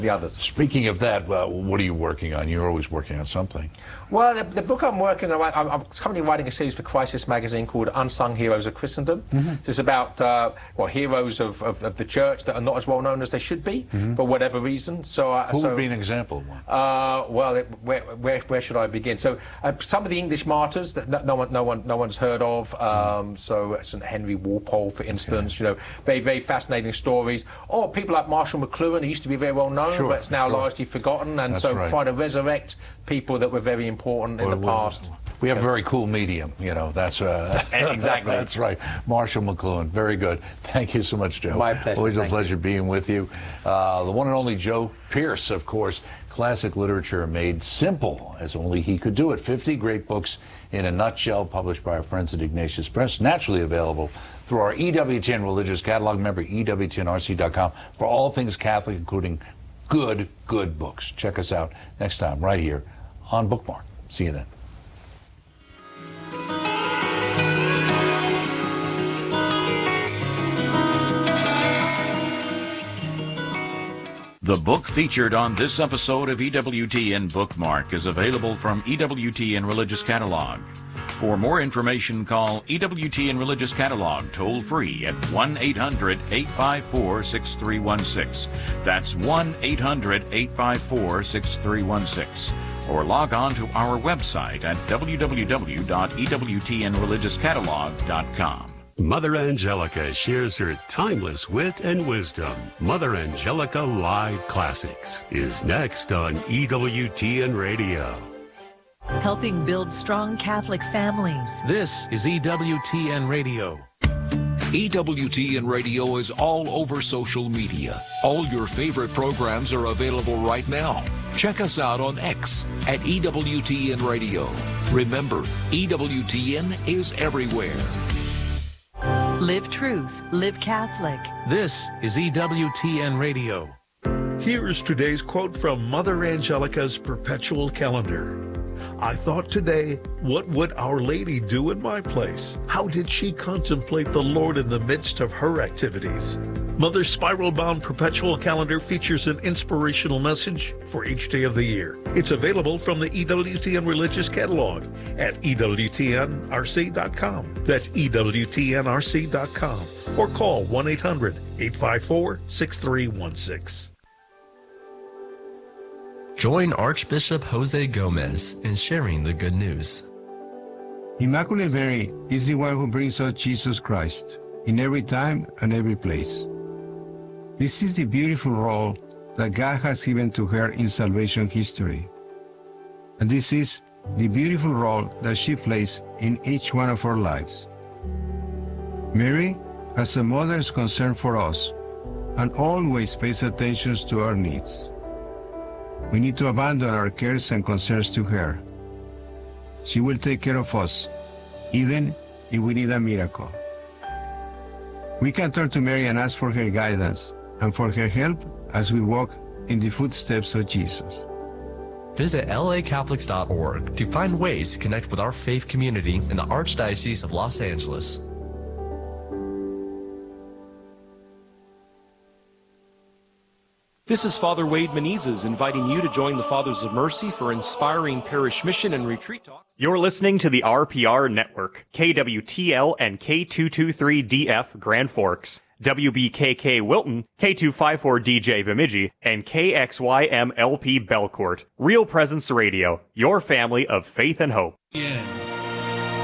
the others. Speaking of that, what are you working on? You're always working on something. Well, the book I'm working on, I'm currently writing a series for Crisis Magazine called Unsung Heroes of Christendom. It's about heroes of the church that are not as well known as they should be for whatever reason. Who would be an example of one? Well, where should I begin? So some of the English martyrs that no one's heard of. So St. Henry Walpole, for instance. You know, very, very fascinating stories. Or people like Marshall McLuhan, who used to be very well known, but it's now largely forgotten. And That's so right. try to resurrect people that were very important in the past. We have a very cool medium, you know. That's exactly. That's right. Marshall McLuhan, very good. Thank you so much, Joe. My pleasure. Always a pleasure being with you. The one and only Joe Pierce, of course. Classic literature made simple, as only he could do it. 50 great books in a nutshell, published by our friends at Ignatius Press, naturally available through our EWTN religious catalog. Remember, EWTNRC.com for all things Catholic, including good books. Check us out next time right here on Bookmark. See you then. The book featured on this episode of EWTN Bookmark is available from EWTN Religious Catalog. For more information, call EWTN Religious Catalog toll-free at 1-800-854-6316. That's 1-800-854-6316. Or log on to our website at www.ewtnreligiouscatalog.com. Mother Angelica shares her timeless wit and wisdom. Mother Angelica Live Classics is next on EWTN Radio. Helping build strong Catholic families. This is EWTN Radio. EWTN Radio is all over social media. All your favorite programs are available right now. Check us out on X at EWTN Radio. Remember, EWTN is everywhere. Live truth, live Catholic. This is EWTN Radio. Here's today's quote from Mother Angelica's perpetual calendar. I thought today, what would Our Lady do in my place? How did she contemplate the Lord in the midst of her activities? Mother's spiral-bound perpetual calendar features an inspirational message for each day of the year. It's available from the EWTN Religious Catalog at EWTNRC.com. That's EWTNRC.com. Or call 1-800-854-6316. Join Archbishop Jose Gomez in sharing the good news. Immaculate Mary is the one who brings us Jesus Christ in every time and every place. This is the beautiful role that God has given to her in salvation history. And this is the beautiful role that she plays in each one of our lives. Mary has a mother's concern for us and always pays attention to our needs. We need to abandon our cares and concerns to her. She will take care of us, even if we need a miracle. We can turn to Mary and ask for her guidance and for her help as we walk in the footsteps of Jesus. Visit lacatholics.org to find ways to connect with our faith community in the Archdiocese of Los Angeles. This is Father Wade Menezes inviting you to join the Fathers of Mercy for inspiring parish mission and retreat talks. You're listening to the RPR Network, KWTL and K223DF Grand Forks, WBKK Wilton, K254DJ Bemidji, and KXYMLP Belcourt. Real Presence Radio, your family of faith and hope. Yeah.